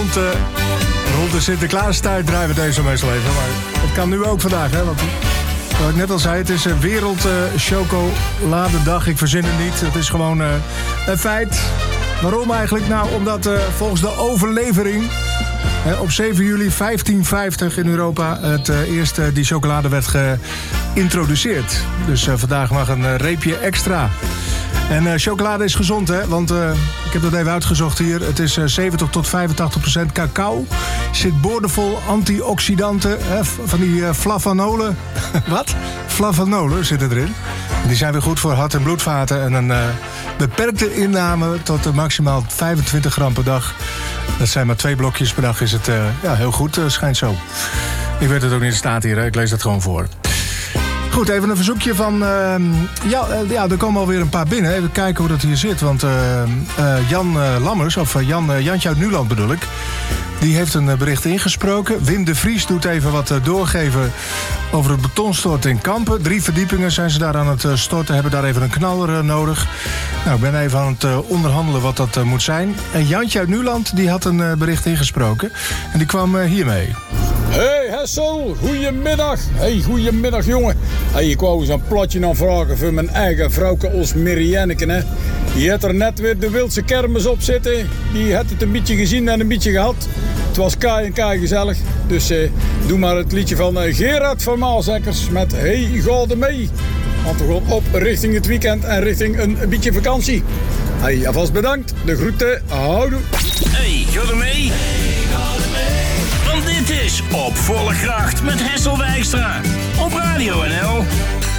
rond de Sinterklaastijd draaien we deze meestal even. Maar het kan nu ook vandaag, hè? Want wat ik net al zei, het is een wereldchocoladedag. Ik verzin het niet. Het is gewoon een feit. Waarom eigenlijk? Nou, omdat volgens de overlevering op 7 juli 1550 in Europa het eerst die chocolade werd geïntroduceerd. Dus vandaag mag een reepje extra. En chocolade is gezond, hè? Want ik heb dat even uitgezocht hier. Het is 70 tot 85% cacao. Zit boordevol antioxidanten, van die flavanolen. Wat? Flavanolen zitten erin. En die zijn weer goed voor hart- en bloedvaten. En een beperkte inname tot maximaal 25 gram per dag. Dat zijn maar 2 blokjes per dag. Is het heel goed, schijnt zo. Ik weet het ook niet, het staat hier. Hè? Ik lees dat gewoon voor. Goed, even een verzoekje van... er komen alweer een paar binnen. Even kijken hoe dat hier zit. Want Jan Lammers, of Jantje uit Nuland bedoel ik... die heeft een bericht ingesproken. Wim de Vries doet even wat doorgeven over het betonstort in Kampen. 3 verdiepingen zijn ze daar aan het storten. Hebben daar even een knaller nodig. Nou, ik ben even aan het onderhandelen wat dat moet zijn. En Jantje uit Nuland, die had een bericht ingesproken. En die kwam hiermee. Hey Hessel, goedemiddag. Hey, goedemiddag jongen. Hey, ik wou eens een platje aanvragen voor mijn eigen vrouwke als Mirianneke, hè. Die had er net weer de Wildse kermis op zitten. Die had het een beetje gezien en een beetje gehad. Het was kaai gezellig. Dus doe maar het liedje van Gerard van Maalzekkers met Hey, ga er mee. Want we gaan op richting het weekend en richting een beetje vakantie. Hey, alvast bedankt. De groeten. Houdoe. Hey, ga er mee. Want dit is Op Volle Kracht met Hessel Wijkstra op Radio NL.